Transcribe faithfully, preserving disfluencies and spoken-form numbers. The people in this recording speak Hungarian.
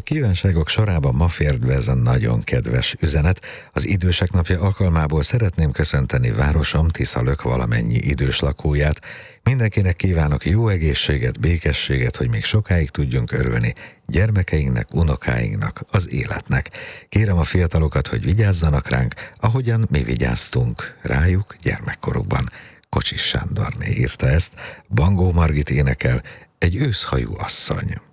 kívánságok sorában ma fért be ez a nagyon kedves üzenet. Az Idősek Napja alkalmából szeretném köszönteni városom Tiszalök valamennyi idős lakóját. Mindenkinek kívánok jó egészséget, békességet, hogy még sokáig tudjunk örülni gyermekeinknek, unokáinknak, az életnek. Kérem a fiatalokat, hogy vigyázzanak ránk, ahogyan mi vigyáztunk rájuk gyermekkorukban. Kocsis Sándorné írta ezt, Bangó Margit énekel, Egy őszhajú asszony.